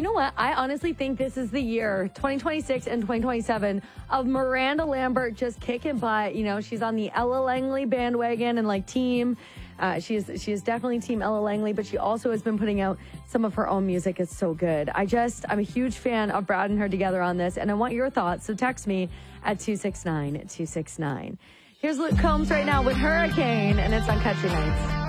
you know what? I honestly think this is the year, 2026 and 2027, of Miranda Lambert just kicking butt. You know, she's on the Ella Langley bandwagon and like team. She is definitely team Ella Langley, but she also has been putting out some of her own music. It's so good. I'm a huge fan of Brad and her together on this, and I want your thoughts. So text me at 269-269. Here's Luke Combs right now with Hurricane, and it's on Country Nights.